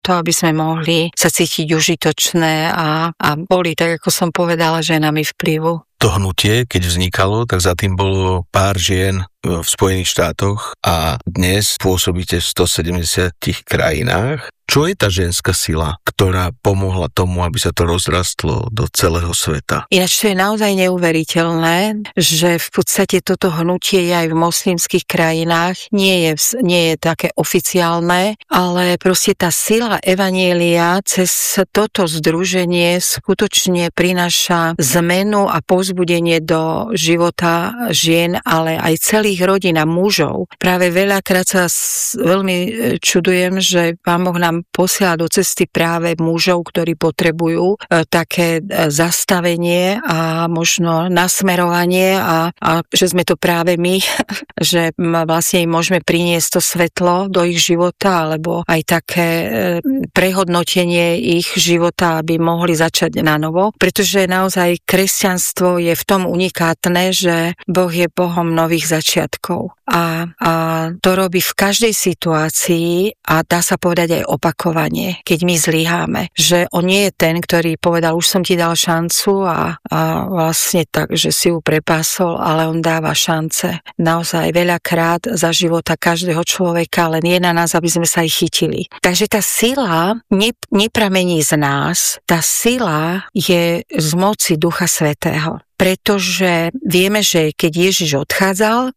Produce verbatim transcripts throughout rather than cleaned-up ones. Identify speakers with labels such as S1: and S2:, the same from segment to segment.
S1: to, aby sme mohli sa cítiť užitočné a, a boli, tak ako som povedala, ženami vplyvu.
S2: To hnutie, keď vznikalo, tak za tým bolo pár žien v Spojených štátoch a dnes pôsobíte v stosedemdesiatich krajinách. Čo je tá ženská sila, ktorá pomohla tomu, aby sa to rozrastlo do celého sveta?
S1: Ináč to je naozaj neuveriteľné, že v podstate toto hnutie je aj v moslimských krajinách, nie je, nie je také oficiálne, ale proste tá sila evanjelia cez toto združenie skutočne prináša zmenu a povzbudenie do života žien, ale aj celých rodín a mužov. Práve veľakrát sa veľmi čudujem, že Pán Boh nám posiela do cesty práve mužov, ktorí potrebujú e, také e, zastavenie a možno nasmerovanie a, a že sme to práve my, že vlastne im môžeme priniesť to svetlo do ich života alebo aj také e, prehodnotenie ich života, aby mohli začať na novo. Pretože naozaj kresťanstvo je v tom unikátne, že Boh je Bohom nových začiatkov. A, a to robí v každej situácii a dá sa povedať aj opakovanie, keď my zlyháme. Že on nie je ten, ktorý povedal, už som ti dal šancu a, a vlastne tak, že si ju prepásol, ale on dáva šance. Naozaj veľakrát za života každého človeka, len je na nás, aby sme sa ich chytili. Takže tá sila ne, nepramení z nás, tá sila je z moci Ducha Svätého. Pretože vieme, že keď Ježiš odchádzal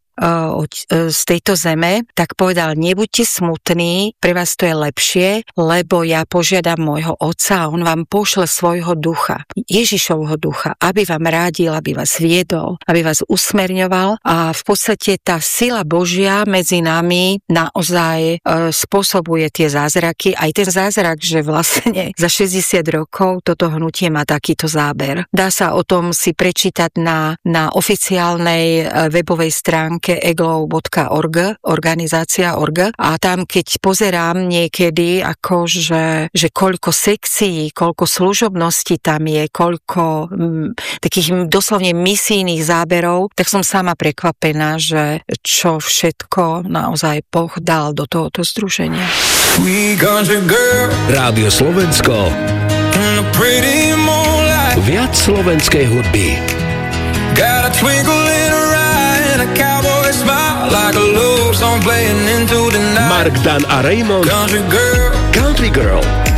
S1: z tejto zeme, tak povedal, nebuďte smutní, pre vás to je lepšie, lebo ja požiadam môjho Otca a on vám pošle svojho ducha, Ježišovho ducha, aby vám rádil, aby vás viedol, aby vás usmerňoval a v podstate tá sila Božia medzi nami naozaj e, spôsobuje tie zázraky, aj ten zázrak, že vlastne za šesťdesiat rokov toto hnutie má takýto záber. Dá sa o tom si prečítať na, na oficiálnej webovej stránke eglow bodka org, organizácia org a tam keď pozerám niekedy akože, že koľko sekcií, koľko služobností tam je, koľko m, takých doslovne misijných záberov, tak som sama prekvapená, že čo všetko naozaj Boh dal do tohoto združenia.
S3: Rádio Slovensko. Viac slovenskej hudby. Got a twinkle in her eye and a cowboy smile like a love song playing into the night. Mark Dan a Raymond. Country girl. Country girl.